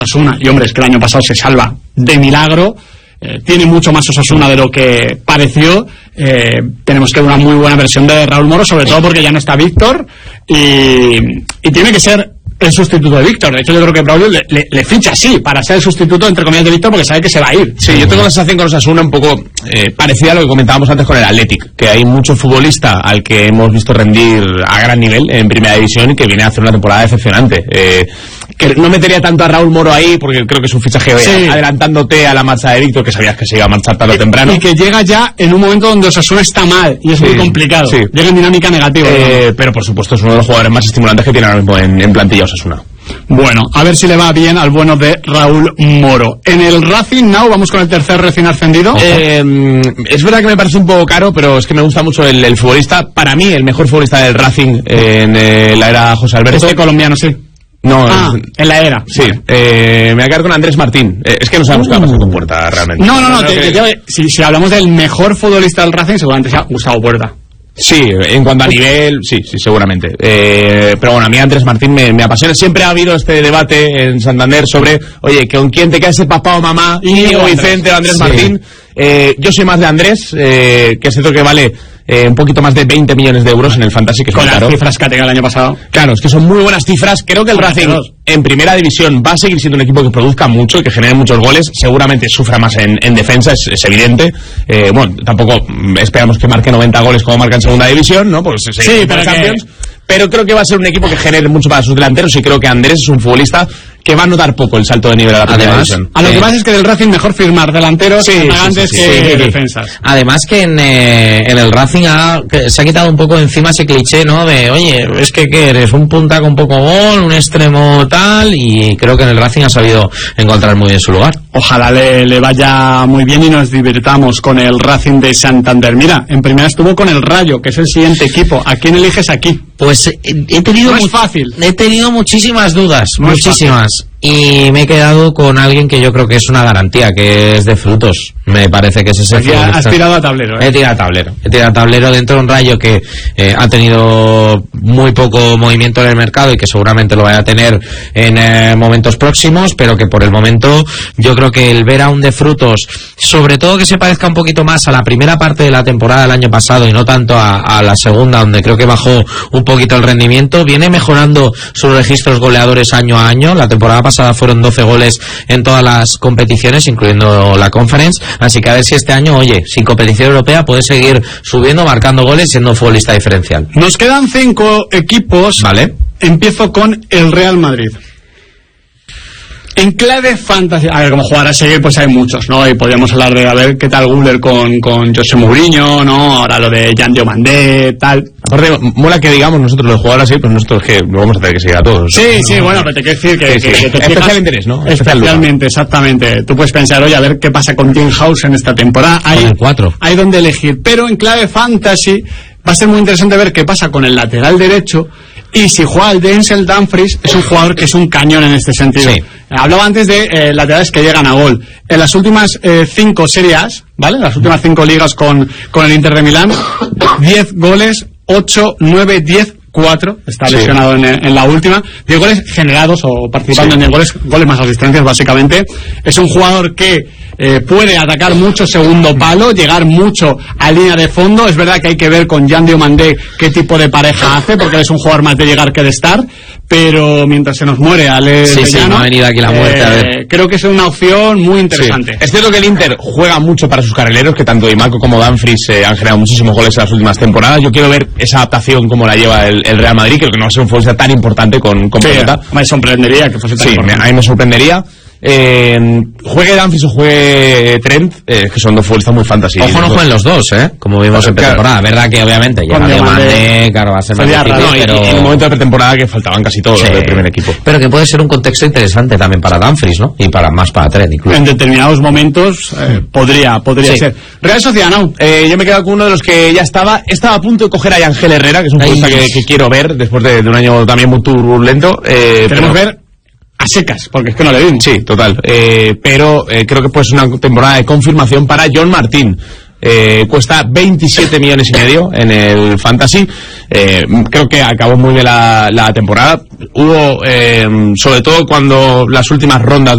Osasuna, y hombre, es que el año pasado se salva de milagro, tiene mucho más Osasuna de lo que pareció. Tenemos que ver una muy buena versión de Raúl Moro, sobre todo porque ya no está Víctor, y tiene que ser el sustituto de Víctor. De hecho, yo creo que Braulio le ficha así, para ser el sustituto, entre comillas, de Víctor, porque sabe que se va a ir. Sí, yo tengo la sensación con Osasuna un poco parecida a lo que comentábamos antes con el Athletic, que hay mucho futbolista al que hemos visto rendir a gran nivel en primera división y que viene a hacer una temporada decepcionante. Que no metería tanto a Raúl Moro ahí, porque creo que es un fichaje adelantándote a la marcha de Víctor, que sabías que se iba a marchar tarde o temprano. Y que llega ya en un momento donde Osasuna está mal, y es muy complicado. Sí. Llega en dinámica negativa. Pero por supuesto es uno de los jugadores más estimulantes que tiene ahora mismo en plantilla Osasuna. Bueno, a ver si le va bien al bueno de Raúl Moro. En el Racing Now vamos con el tercer recién ascendido. Es verdad que me parece un poco caro, pero es que me gusta mucho el futbolista. Para mí, el mejor futbolista del Racing en la era José Alberto. Este colombiano, sí. No, en la era. Sí, me voy a quedar con Andrés Martín. Es que no sabemos qué va a pasar con Puerta realmente. No, si hablamos del mejor futbolista del Racing, seguramente sea Gustavo Puerta. Sí, en cuanto a nivel, sí, seguramente. Pero bueno, a mí Andrés Martín me apasiona. Siempre ha habido este debate en Santander sobre, oye, ¿con quién te queda ese papá o mamá? Íñigo Vicente o Andrés Martín. Yo soy más de Andrés, que es cierto que vale un poquito más de 20 millones de euros en el Fantasy, que es con muy las caro. Cifras que ha tenido el año pasado. Claro, es que son muy buenas cifras. Creo que el Racing en primera división va a seguir siendo un equipo que produzca mucho y que genere muchos goles. Seguramente sufra más en defensa, es evidente. Bueno, tampoco esperamos que marque 90 goles como marca en segunda división, ¿no? Pues sí, pero Champions. Pero creo que va a ser un equipo que genere mucho para sus delanteros, y creo que Andrés es un futbolista que va a notar poco el salto de nivel a la primera división. A lo que pasa es que del Racing mejor firmar delanteros antes que defensas. Además que en el Racing se ha quitado un poco encima ese cliché, ¿no? De, oye, es que ¿qué eres? Un punta con poco gol, un extremo tal, y creo que en el Racing ha sabido encontrar muy bien su lugar. Ojalá le vaya muy bien y nos divirtamos con el Racing de Santander. Mira, en primera estuvo con el Rayo, que es el siguiente equipo. ¿A quién eliges aquí? Pues he tenido muchísimas dudas, muchísimas. Y me he quedado con alguien que yo creo que es una garantía, que es de Frutos. Me parece que es ese. Has tirado a tablero, He tirado a tablero dentro de un Rayo que ha tenido muy poco movimiento en el mercado y que seguramente lo vaya a tener en momentos próximos, pero que por el momento yo creo que el ver a un de Frutos, sobre todo que se parezca un poquito más a la primera parte de la temporada del año pasado y no tanto a la segunda, donde creo que bajó un poquito el rendimiento, viene mejorando sus registros goleadores año a año. La temporada pasada fueron 12 goles en todas las competiciones, incluyendo la Conference, así que a ver si este año, oye, sin competición europea puede seguir subiendo, marcando goles, siendo un futbolista diferencial. Nos quedan 5 equipos. Vale. Empiezo con el Real Madrid. En clave fantasy, a ver, como jugar a seguir, pues hay muchos, ¿no? Y podríamos hablar de, a ver, qué tal Guller con José Mourinho, ¿no? Ahora lo de Jan Diomandé, tal. Aparte, mola que digamos nosotros los jugadores así, pues nosotros que lo vamos a tener que seguir a todos. Sí, bueno, pero te quiero decir que te especial interés, ¿no? Especialmente, exactamente. Tú puedes pensar, oye, a ver qué pasa con Tim House en esta temporada. Hay donde elegir, pero en clave fantasy va a ser muy interesante ver qué pasa con el lateral derecho. Y si juega el Denzel Dumfries, es un jugador que es un cañón en este sentido. Sí. Hablaba antes de laterales que llegan a gol. En las últimas 5 Serie A, ¿vale? Las últimas 5 ligas con el Inter de Milán, 10 goles, 8, 9, 10, 4. Está lesionado en la última. 10 goles generados o participando en goles más asistencias, básicamente. Es un jugador que puede atacar mucho segundo palo, llegar mucho a línea de fondo. Es verdad que hay que ver con Jan Diomandé qué tipo de pareja hace, porque él es un jugador más de llegar que de estar, pero mientras se nos muere Ale Bellano, me ha venido aquí la muerte, a ver. Creo que es una opción muy interesante. Es cierto que el Inter juega mucho para sus carrileros, que tanto Di Marco como Dumfries han generado muchísimos goles en las últimas temporadas. Yo quiero ver esa adaptación como la lleva el Real Madrid, que no va a ser un futbolista tan importante con pelota. Me sorprendería que fuese tan importante. A mí me sorprendería. Juegue Dumfries o juegue Trent, que son dos futbolistas muy fantasy. Ojo, no jueguen los dos, como vimos en pretemporada. Verdad que obviamente llega Diomandé, claro, va a ser más difícil, pero en el momento de pretemporada que faltaban casi todos del primer equipo. Pero que puede ser un contexto interesante también para Dumfries, ¿no? Y más para Trent incluso. En determinados momentos podría ser. Real Sociedad, ¿no? Yo me he quedado con uno de los que ya estaba a punto de coger a Ángel Herrera, que es un futbolista que quiero ver después de un año también muy turbulento. Queremos ver a secas, porque es que no le vimos. Sí, total. Pero creo que puede ser una temporada de confirmación para John Martín. Cuesta 27 millones y medio en el Fantasy. Creo que acabó muy bien la temporada. Hubo, sobre todo cuando las últimas rondas